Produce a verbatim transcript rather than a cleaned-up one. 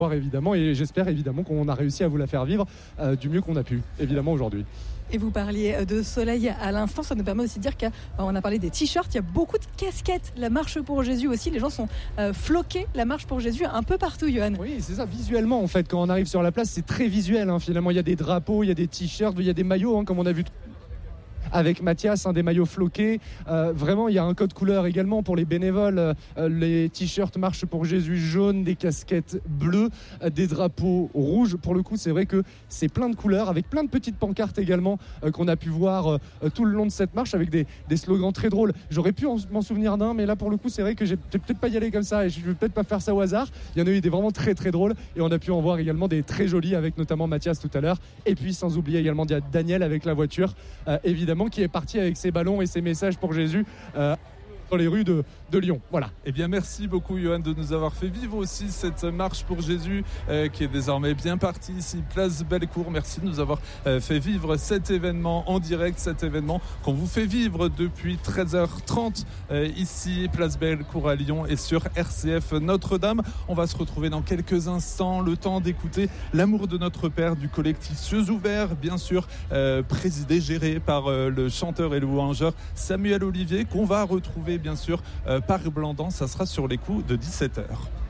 évidemment, et j'espère évidemment qu'on a réussi à vous la faire vivre euh, du mieux qu'on a pu, évidemment, aujourd'hui. Et vous parliez de soleil à l'instant, ça nous permet aussi de dire qu'on a parlé des t-shirts, il y a beaucoup de casquettes, la marche pour Jésus aussi, les gens sont euh, floqués, la marche pour Jésus un peu partout, Johan. Oui, c'est ça, visuellement en fait, quand on arrive sur la place, c'est très visuel, hein, finalement, il y a des drapeaux, il y a des t-shirts, il y a des maillots, hein, comme on a vu avec Mathias, hein, des maillots floqués. Euh, vraiment, il y a un code couleur également pour les bénévoles. Euh, les t-shirts Marche pour Jésus jaunes, des casquettes bleues, euh, des drapeaux rouges. Pour le coup, c'est vrai que c'est plein de couleurs, avec plein de petites pancartes également euh, qu'on a pu voir euh, tout le long de cette marche, avec des, des slogans très drôles. J'aurais pu en, m'en souvenir d'un, mais là, pour le coup, c'est vrai que j'ai peut-être pas y aller comme ça et je vais peut-être pas faire ça au hasard. Il y en a eu des vraiment très très drôles et on a pu en voir également des très jolis avec notamment Mathias tout à l'heure. Et puis, sans oublier également Daniel avec la voiture, euh, évidemment, qui est parti avec ses ballons et ses messages pour Jésus euh, dans les rues de, de Lyon. Voilà. Eh bien, merci beaucoup, Johan, de nous avoir fait vivre aussi cette marche pour Jésus euh, qui est désormais bien partie ici, place Bellecour. Merci de nous avoir euh, fait vivre cet événement en direct, cet événement qu'on vous fait vivre depuis treize heures trente euh, ici, place Bellecour à Lyon et sur R C F Notre-Dame. On va se retrouver dans quelques instants, le temps d'écouter L'amour de notre Père du collectif Cieux ouverts, bien sûr, euh, présidé, géré par euh, le chanteur et le louangeur Samuel Olivier, qu'on va retrouver bien sûr euh, par Blandan. Ça sera sur les coups de dix-sept heures.